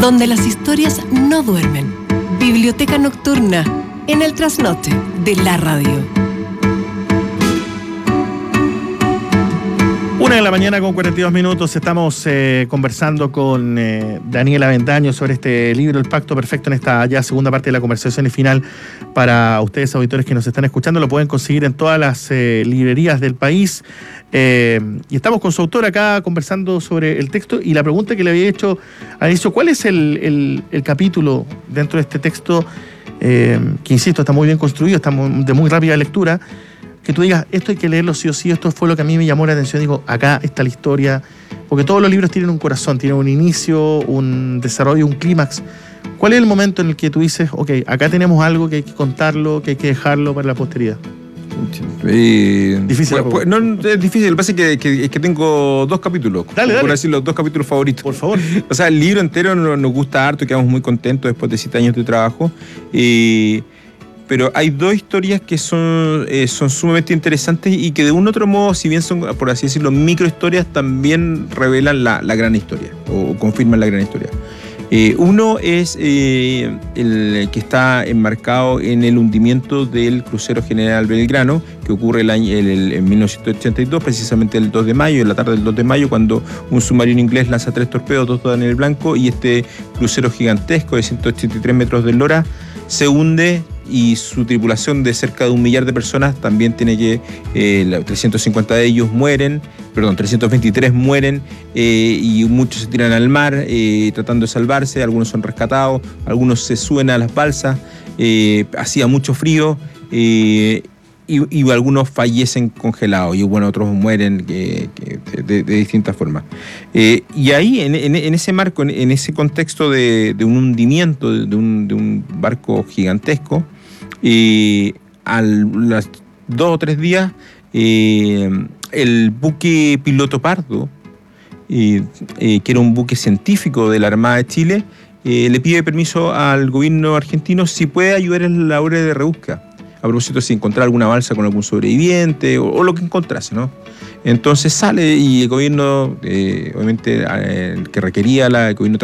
donde las historias no duermen. Biblioteca Nocturna, en el trasnoche de la radio. 1:42 a.m. Estamos conversando con Daniela Avendaño sobre este libro, El Pacto Perfecto, en esta ya segunda parte de la conversación y final para ustedes, auditores que nos están escuchando. Lo pueden conseguir en todas las librerías del país. Y estamos con su autor acá conversando sobre el texto, y la pregunta que le había hecho al inicio: ¿cuál es el capítulo dentro de este texto que, insisto, está muy bien construido, está de muy rápida lectura, que tú digas, esto hay que leerlo sí o sí, esto fue lo que a mí me llamó la atención? Digo, acá está la historia, porque todos los libros tienen un corazón, tienen un inicio, un desarrollo, un clímax. ¿Cuál es el momento en el que tú dices, ok, acá tenemos algo que hay que contarlo, que hay que dejarlo para la posteridad? Difícil. No, es difícil. Lo que pasa es que tengo dos capítulos. Dale. Por decir, los dos capítulos favoritos. Por favor. O sea, el libro entero nos gusta harto, quedamos muy contentos después de 7 años de trabajo. Pero hay dos historias que son sumamente interesantes y que de un otro modo, si bien son, por así decirlo, microhistorias, también revelan la gran historia o confirman la gran historia. Uno es el que está enmarcado en el hundimiento del crucero General Belgrano, que ocurre en 1982, precisamente el 2 de mayo, en la tarde del 2 de mayo, cuando un submarino inglés lanza 3 torpedos, 2 dan en el blanco, y este crucero gigantesco de 183 metros de eslora se hunde, y su tripulación de cerca de 1 millar de personas también tiene que, 350 de ellos mueren, 323 mueren, y muchos se tiran al mar tratando de salvarse, algunos son rescatados, algunos se suben a las balsas, hacía mucho frío, y algunos fallecen congelados, y bueno, otros mueren de distintas formas. Y ahí, en ese marco, en ese contexto de un hundimiento de un barco gigantesco, a los 2 o 3 días, el buque Piloto Pardo, que era un buque científico de la Armada de Chile, le pide permiso al gobierno argentino si puede ayudar en la labor de rebusca. A propósito, si encontrar alguna balsa con algún sobreviviente o lo que encontrase, ¿no? Entonces sale, y el gobierno, obviamente, que requería el gobierno